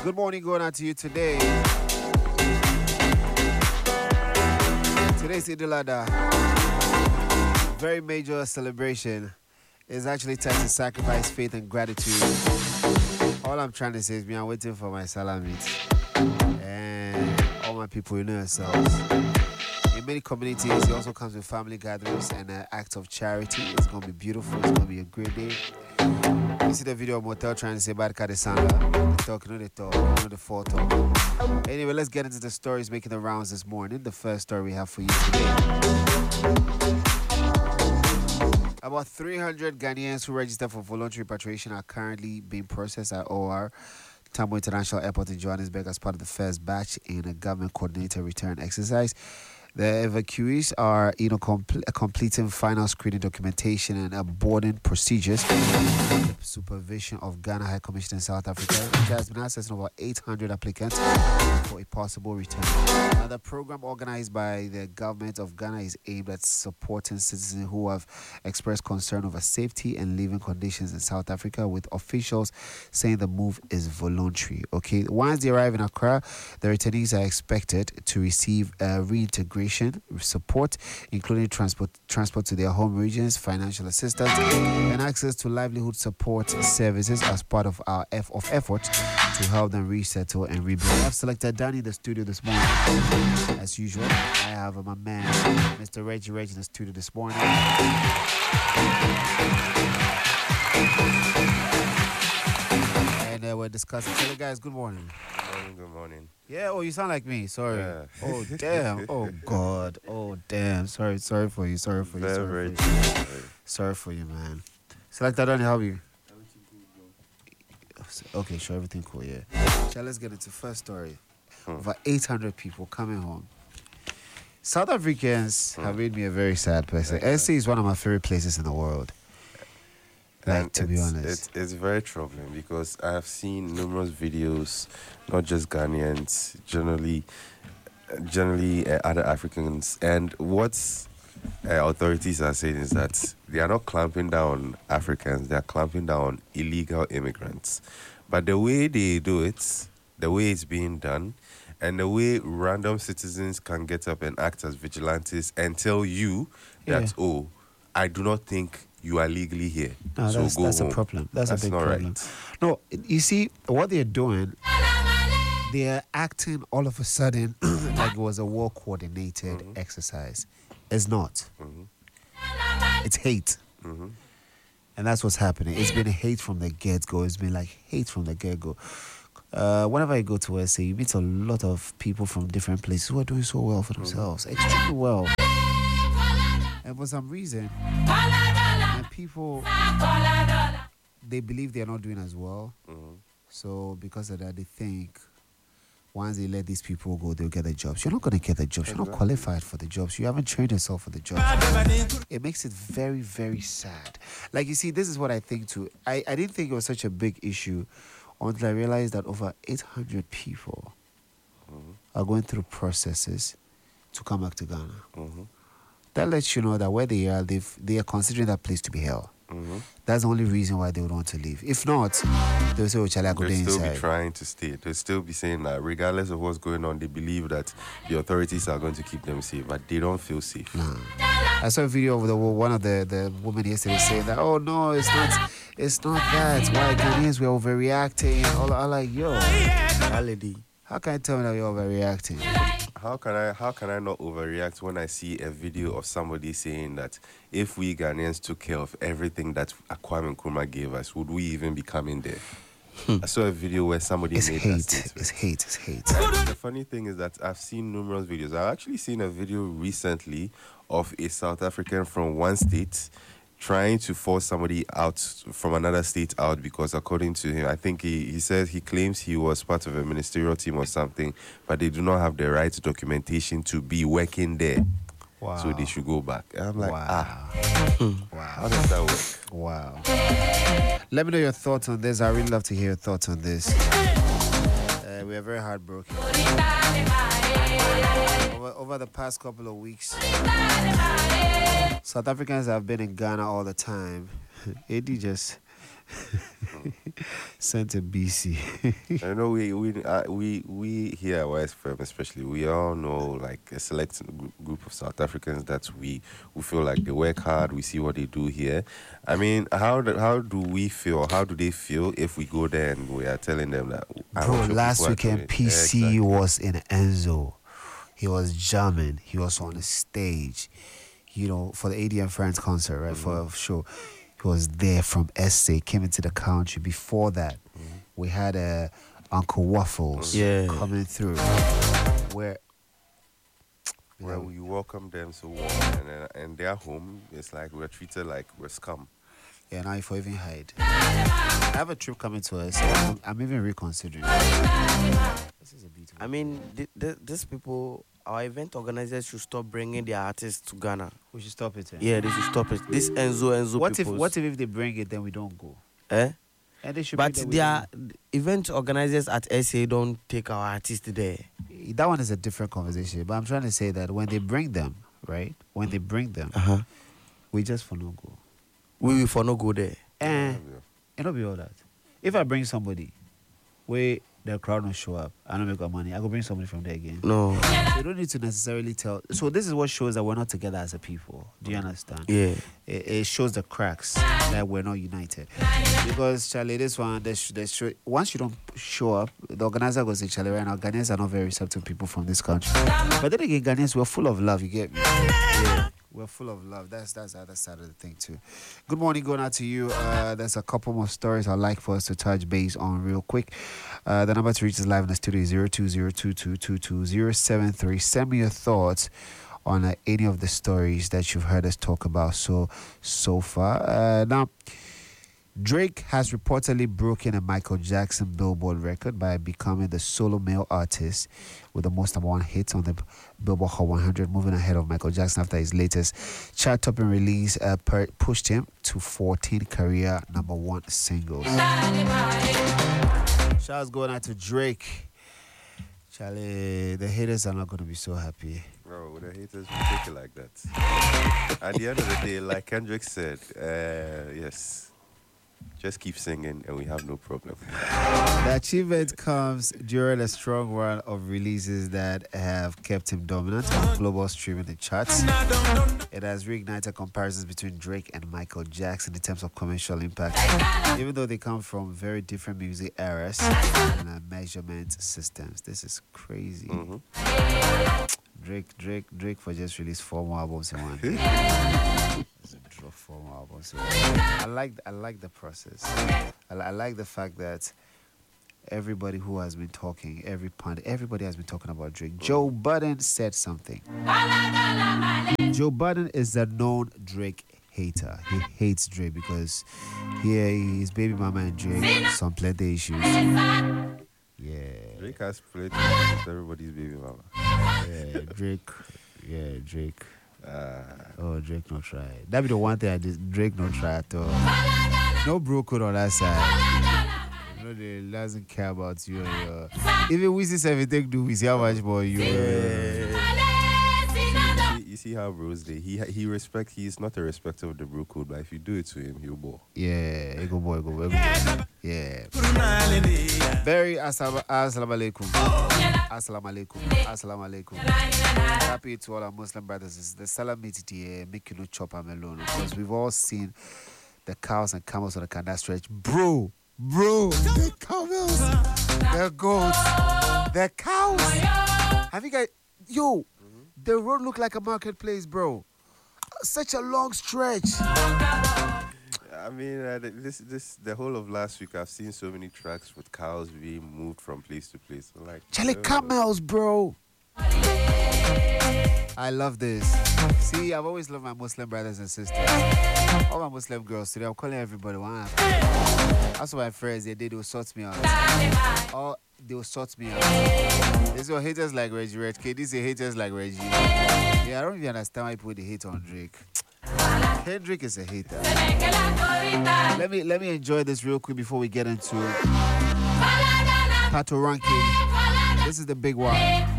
Good morning going out to you today. Today's Eid al-Adha. Very major celebration. It's actually time to sacrifice faith and gratitude. All I'm trying to say is I'm waiting for my salah meat. And all my people, you know yourselves. In many communities, it also comes with family gatherings and acts of charity. It's going to be beautiful. It's going to be a great day. You see the video of Motel trying to say Barka de Sanga. They talk, you know they talk, you know the photo. Anyway, let's get into the stories making the rounds this morning. The first story we have for you today. About 300 Ghanaians who registered for voluntary repatriation are currently being processed at OR Tambo International Airport in Johannesburg as part of the first batch in a government-coordinated return exercise. The evacuees are, completing final screening documentation and boarding procedures. The supervision of Ghana High Commission in South Africa, which has been assessing over 800 applicants for a possible return. Now, the program organized by the government of Ghana is aimed at supporting citizens who have expressed concern over safety and living conditions in South Africa, with officials saying the move is voluntary. Okay, once they arrive in Accra, the returnees are expected to receive reintegration support, including transport to their home regions, financial assistance, and access to livelihood support services as part of our effort to help them resettle and rebuild. I've selected Danny in the studio this morning. As usual, I have my man, Mr. Reggie in the studio this morning. And we're discussing. Tell you guys, good morning. Good morning. Yeah, you sound like me. Sorry. Yeah. Oh, damn. Oh, God. Oh, damn. Sorry for you. Sorry for you. Sorry for you, man. Select that on how are you? Everything cool, bro. Okay, sure. Everything cool, yeah. So let's get into the first story. Over 800 people coming home. South Africans have made me a very sad person. SA is one of my favorite places in the world. Like, to be honest, it's very troubling because I have seen numerous videos, not just Ghanaians, generally other Africans, and what authorities are saying is that they are not clamping down on Africans; they are clamping down on illegal immigrants. But the way they do it, the way it's being done, and the way random citizens can get up and act as vigilantes and tell you that, oh, I do not think you are legally here. No, so that's home. A problem. That's a big problem. Right. No, you see, what they're doing, they're acting all of a sudden like it was a war-coordinated exercise. It's not. It's hate. And that's what's happening. It's been hate from the get-go. It's been like hate from the get-go. Whenever you go to SA, you meet a lot of people from different places who are doing so well for themselves. Extremely well. And for some reason, and people, they believe they're not doing as well. So because of that, they think once they let these people go, they'll get the jobs. You're not going to get the jobs. You're not qualified for the jobs. You haven't trained yourself for the jobs. It makes it very, very sad. Like, you see, this is what I think too. I didn't think it was such a big issue until I realized that over 800 people are going through processes to come back to Ghana. That lets you know that where they are considering that place to be hell. That's the only reason why they would want to leave. If not, they'll say, "Oh, I go they'll still inside." be trying to stay. They'll still be saying that regardless of what's going on, they believe that the authorities are going to keep them safe, but they don't feel safe. Nah. I saw a video of one of the women yesterday saying that, "Oh no, it's not that. Why Ghanaians were overreacting?" I'm like, yo, lady, how can you tell me that you're overreacting? How can I not overreact when I see a video of somebody saying that if we Ghanaians took care of everything that Kwame Nkrumah gave us, would we even be coming there? I saw a video where somebody made that statement. It's hate. And the funny thing is that I've seen numerous videos. I've actually seen a video recently of a South African from one state trying to force somebody out from another state out because, according to him, I think he says he claims he was part of a ministerial team or something, but they do not have the right documentation to be working there. Wow. So they should go back. And I'm like, wow. How does that work? Wow. Let me know your thoughts on this. I really love to hear your thoughts on this. We are very heartbroken. Over the past couple of weeks, South Africans have been in Ghana all the time. AD just Sent to BC. I know we here at West Firm especially, we all know like a select group of South Africans that we feel like they work hard. We see what they do here. I mean, how do we feel? How do they feel if we go there and we are telling them that? Bro, last weekend PC was in Enzo. He was jamming. He was on the stage, for the ADM Friends concert, right? For sure. He was there from SA, came into the country. Before that, we had Uncle Waffles coming through. Where we welcome them so warm, and their home, it's like we're treated like we're scum. Yeah, now if I even hide. I have a trip coming to us, so I'm even reconsidering. This is a beautiful. I mean, these people, our event organizers should stop bringing their artists to Ghana. We should stop it. Yeah, they should stop it. This Enzo What if they bring it, then we don't go? Eh? And they should but their event organizers at SA don't take our artists there. That one is a different conversation. But I'm trying to say that when they bring them, right? When they bring them, we just for no go. We will for no go there. It'll be all that. If I bring somebody, where the crowd don't show up, I don't make our money, I go bring somebody from there again. No. You don't need to necessarily tell. So this is what shows that we're not together as a people. Do you understand? Yeah. It shows the cracks that we're not united. Because, Charlie, this one, once you don't show up, the organizer goes to Charlie, right now, Ghanaians are not very receptive people from this country. But then again, Ghanaians, we're full of love, you get me? Yeah. We're full of love. That's the other side of the thing too. Good morning, going out to you. There's a couple more stories I'd like for us to touch base on real quick. The number to reach us live in the studio is 02022222073. Send me your thoughts on any of the stories that you've heard us talk about so far. Now, Drake has reportedly broken a Michael Jackson Billboard record by becoming the solo male artist with the most #1 hits on the Billboard Hot 100, moving ahead of Michael Jackson after his latest chart-topping release pushed him to 14 career #1 singles. Shouts going out to Drake. Charlie, the haters are not going to be so happy. Bro, the haters will take it like that. At the end of the day, like Kendrick said, yes. Just keep singing and we have no problem. The achievement comes during a strong run of releases that have kept him dominant on global streaming charts. It has reignited comparisons between Drake and Michael Jackson in terms of commercial impact, even though they come from very different music eras and measurement systems. This is crazy. Drake for just released 4 more albums in 1 day. Drop 4 more albums. I like the process. I like the fact that everybody who has been talking, everybody has been talking about Drake. Joe Budden said something. Joe Budden is a known Drake hater. He hates Drake because his baby mama and Drake some plenty issues. Yeah. Drake has played with everybody's baby mama. Yeah, Drake. Drake not try. That be the one thing Drake not try at all. No bro code on that side. They doesn't care about you. Even we see everything do, we see how much more you. You see how bros they he's not a respecter of the bro code, but if you do it to him, he'll bore. Yeah, go boy. Yeah. Very assalamu alaikum. Assalamu alaikum. Happy to all our Muslim brothers. The salam make you no chop am alone. Because we've all seen the cows and camels on the Kanda stretch. Bro, the camels, the goats, the cows. Have you guys, the road look like a marketplace, bro. Such a long stretch. I mean, the whole of last week, I've seen so many tracks with cows being moved from place to place. I'm like, Charlie, camels, bro. I love this. See, I've always loved my Muslim brothers and sisters. All my Muslim girls today, I'm calling everybody one. That's why my friends, they will sort me out. They will sort me out. These are haters like Reggie Red K. These are haters like Reggie. Yeah, I don't even understand why people they hate on Drake. Kendrick is a hater. Let me enjoy this real quick before we get into Pato ranking. This is the big one.